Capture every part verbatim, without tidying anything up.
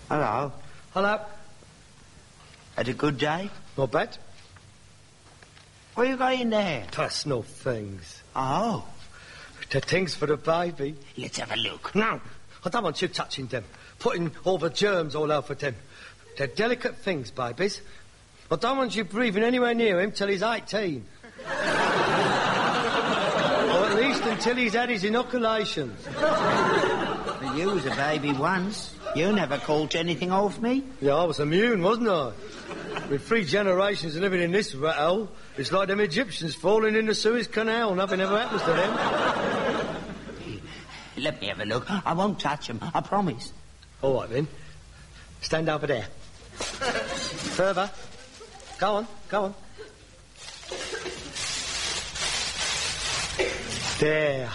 Hello. Hello. Had a good day? Not bad. What you got in there? Personal things. Oh. The things for the baby. Let's have a look. No, I don't want you touching them. Putting all the germs all over them. They're delicate things, babies. I don't want you breathing anywhere near him till he's eighteen. Or at least until he's had his inoculations. But you was a baby once. You never caught anything off me. Yeah, I was immune, wasn't I? With three generations living in this rat hole, it's like them Egyptians falling in the Suez Canal. Nothing ever happens to them. Let me have a look. I won't touch them, I promise. All right, then. Stand over there. Further. Go on, go on. There.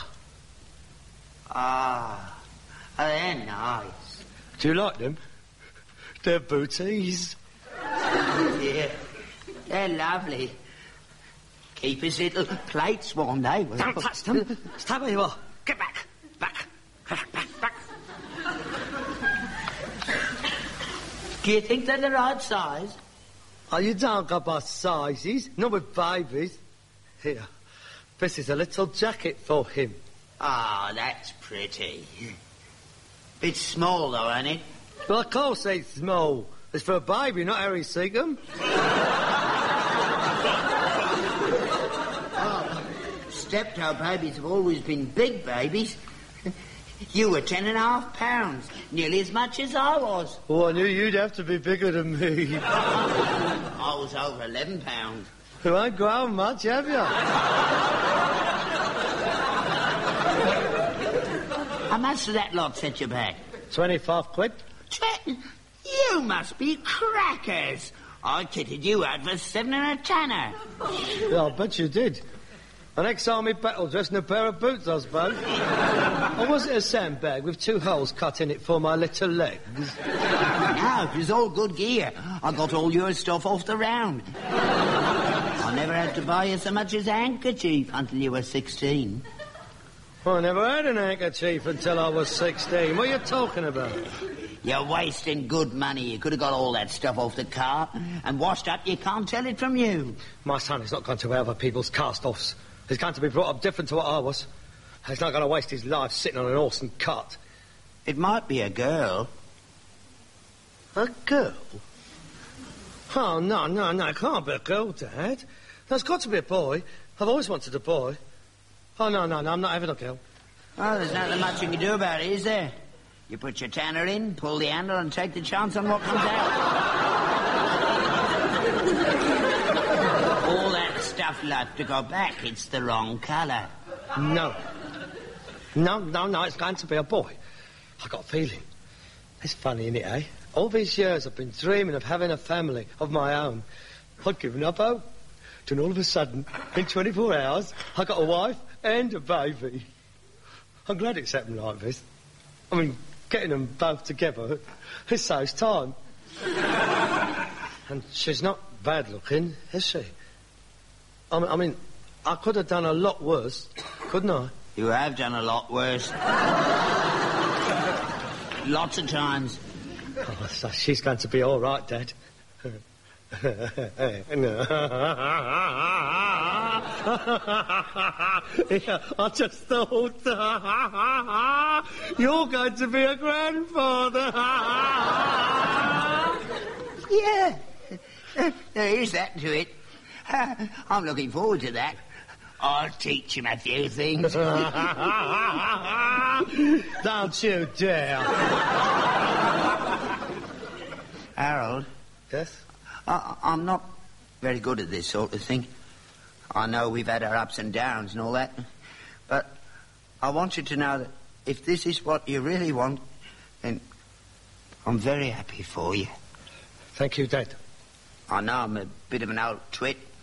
Ah, oh, they're nice. Do you like them? They're booties. Yeah, they're lovely. Keep his little plates warm, they will. Don't touch them. Stay where you are. Get back. Back. Back, back, back. Do you think they're the right size? Oh, you don't go by sizes. Not with babies. Here. This is a little jacket for him. Ah, oh, that's pretty. Bit small, though, ain't it? Well, of course it's small. It's for a baby, not Harry Seacombe. Oh, steptoe babies have always been big babies. You were ten and a half pounds, nearly as much as I was. Oh, I knew you'd have to be bigger than me. I was over eleven pounds. You ain't grown much, have you? How much did that lot set you back? Twenty-five quid. Twen- You must be crackers. I kitted you out for seven and a tanner. Yeah, I bet you did. An ex-army battle dress and a pair of boots, I suppose. Or was it a sandbag with two holes cut in it for my little legs? No, it was all good gear. I got all your stuff off the round. I never had to buy you so much as a handkerchief until you were sixteen. I never had an handkerchief until I was sixteen. What are you talking about? You're wasting good money. You could have got all that stuff off the car and washed up. You can't tell it from you. My son is not going to wear other people's cast-offs. He's going to be brought up different to what I was. He's not going to waste his life sitting on an horse and cart. It might be a girl. A girl? Oh, no, no, no, it can't be a girl, Dad. There's got to be a boy. I've always wanted a boy. Oh, no, no, no, I'm not having a girl. Oh, there's nothing much you can do about it, is there? You put your tanner in, pull the handle, and take the chance on what comes out. All that stuff left to go back, it's the wrong colour. No. No, no, no, it's going to be a boy. I got a feeling. It's funny, isn't it, eh? All these years I've been dreaming of having a family of my own. I'd given up hope. Then all of a sudden, in twenty-four hours, I got a wife and a baby. I'm glad it's happened like this. I mean, getting them both together, it saves time. And she's not bad looking, is she? I mean, I mean, I could have done a lot worse, couldn't I? You have done a lot worse. Lots of times. Oh, so she's going to be all right, Dad. Yeah, I just thought you're going to be a grandfather. Yeah, there is that to it. I'm looking forward to that. I'll teach him a few things. Don't you dare. Harold? Yes? I, I'm not very good at this sort of thing. I know we've had our ups and downs and all that, but I want you to know that if this is what you really want, then I'm very happy for you. Thank you, Dad. I know I'm a bit of an old twit,